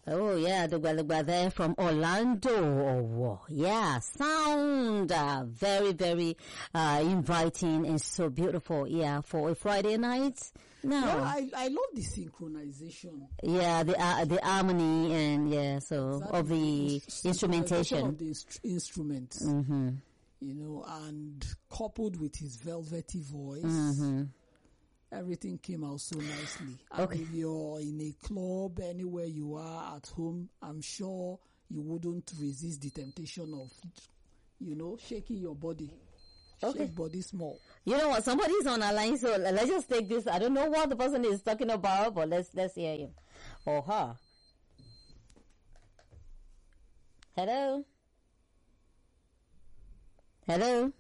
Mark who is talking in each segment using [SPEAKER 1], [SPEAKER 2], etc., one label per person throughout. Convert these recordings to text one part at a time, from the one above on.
[SPEAKER 1] Oh yeah, the there from Orlando. Oh, yeah, sound very, very inviting and so beautiful. Yeah, for a Friday night. No,
[SPEAKER 2] Well, I love the synchronization.
[SPEAKER 1] yeah, the harmony and of the instrumentation
[SPEAKER 2] of the instruments.
[SPEAKER 1] Mm-hmm.
[SPEAKER 2] You know, and coupled with his velvety voice.
[SPEAKER 1] Mm-hmm.
[SPEAKER 2] Everything came out so nicely.
[SPEAKER 1] Okay.
[SPEAKER 2] And if you're in a club, anywhere you are at home, I'm sure you wouldn't resist the temptation of, shaking your body.
[SPEAKER 1] Okay.
[SPEAKER 2] Shake body small.
[SPEAKER 1] You know what? Somebody's on our line, so let's just take this. I don't know what the person is talking about, but let's hear him or her. Hello? Hello?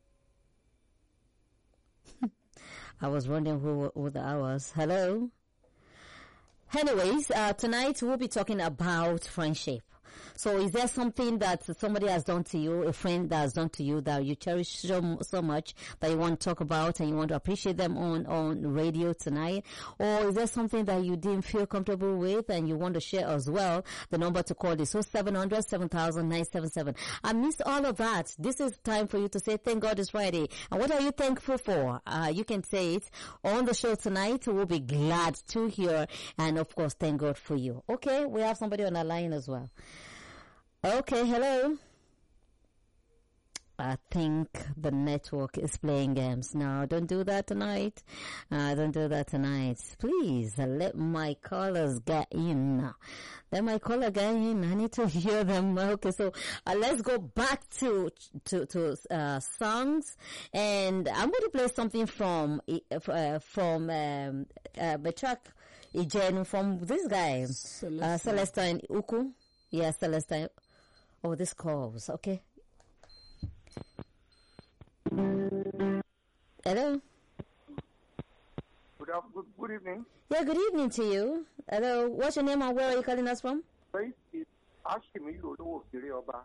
[SPEAKER 1] I was wondering who that was. Hello? Anyways, tonight we'll be talking about friendship. So is there something that somebody has done to you, a friend that has done to you that you cherish so much that you want to talk about and you want to appreciate them on radio tonight? Or is there something that you didn't feel comfortable with and you want to share as well? The number to call is 0700 7977. I missed all of that. This is time for you to say thank God it's Friday. And what are you thankful for? You can say it on the show tonight. We'll be glad to hear and of course thank God for you. Okay, we have somebody on the line as well. Okay, hello. I think the network is playing games. No, don't do that tonight. Don't do that tonight. Please, let my callers get in. Let my caller get in. I need to hear them. Okay, so let's go back to songs, and I'm going to play something from the track Ijenu from this guy, Celestine Uku. Yeah, Celestine. Oh, this calls. Okay. Hello.
[SPEAKER 3] Good evening.
[SPEAKER 1] Yeah, good evening to you. Hello. What's your name and where are you calling us from?
[SPEAKER 3] It's Ashimi Olowo Okere Oba.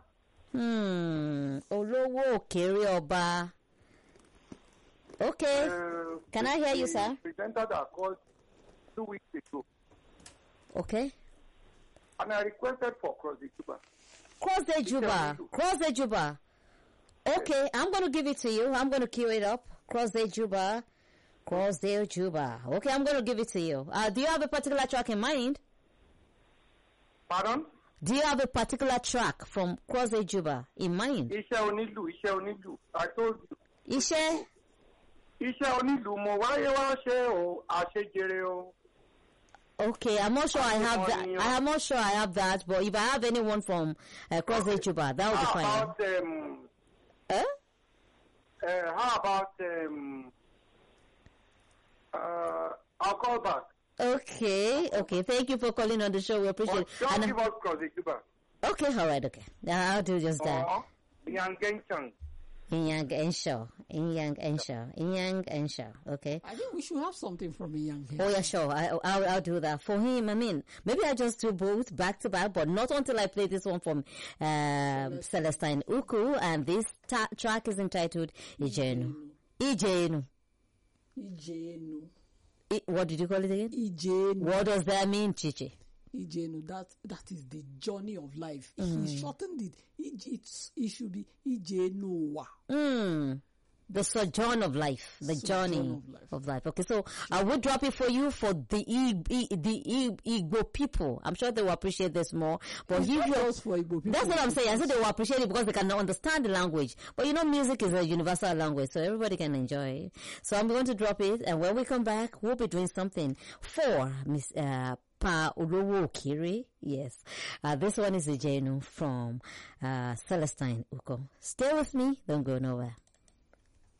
[SPEAKER 1] Olowo Okere Oba. Okay. Can I hear you, sir?
[SPEAKER 3] Presenter that called 2 weeks ago.
[SPEAKER 1] Okay.
[SPEAKER 3] And I requested for Cross the Juba.
[SPEAKER 1] Cross the Juba. Okay, I'm going to give it to you. I'm going to cue it up. Cross the Juba. Okay, I'm going to give it to you. Do you have a particular track in mind?
[SPEAKER 3] Pardon?
[SPEAKER 1] Do you have a particular track from Cross the Juba in mind?
[SPEAKER 3] Ishe Onilu. I told you.
[SPEAKER 1] Ishe
[SPEAKER 3] Onilu mo waye wa she o asejere o.
[SPEAKER 1] Okay, I'm not sure I have that. I'm not sure I have that, but if I have anyone from Cross the Juba, that would be fine.
[SPEAKER 3] How about I'll call back.
[SPEAKER 1] Okay. Thank you for calling on the show. We appreciate it.
[SPEAKER 3] Don't give us Cross the Juba.
[SPEAKER 1] Okay, all right, okay. I'll do just that.
[SPEAKER 3] Yang Genchang.
[SPEAKER 1] Inyang Enshaw. Okay.
[SPEAKER 2] I think we should have something from Inyang.
[SPEAKER 1] Oh yeah, sure. I'll do that for him. I mean, maybe I just do both back to back, but not until I play this one from Celestine Uku, and this track is entitled Ijenu. What did you call it again?
[SPEAKER 2] Ijenu.
[SPEAKER 1] What does that mean, Chichi?
[SPEAKER 2] Ijenu, that is the journey of life. He shortened it. It should be Ijenuwa.
[SPEAKER 1] The sojourn of life, the journey of life. Okay, so I will drop it for you for the Igbo people. I'm sure they will appreciate this more. But
[SPEAKER 2] for Igbo people.
[SPEAKER 1] That's what I'm saying. I said they will appreciate it because they cannot understand the language. But music is a universal language, so everybody can enjoy it. So I'm going to drop it, and when we come back, we'll be doing something for Miss Pa Olowo Okere. Yes. This one is Ijenu from Celestine Uko. Stay with me. Don't go nowhere.